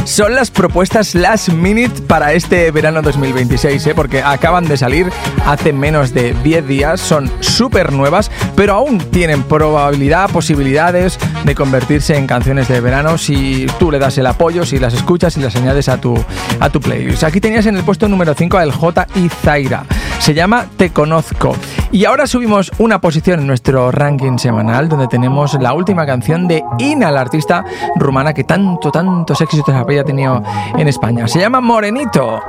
Son las propuestas last minute para este verano 2026, porque acaban de salir hace menos de 10 días, son súper nuevas, pero aún tienen posibilidades de convertirse en canciones de verano si tú le das el apoyo, si las escuchas y las añades a tu playlist. Aquí tenías en el puesto número 5 al J y Zaira. Se llama Te Conozco. Y ahora subimos una posición en nuestro ranking semanal, donde tenemos la última canción de Ina, la artista rumana que tantos éxitos había tenido en España. Se llama Morenito.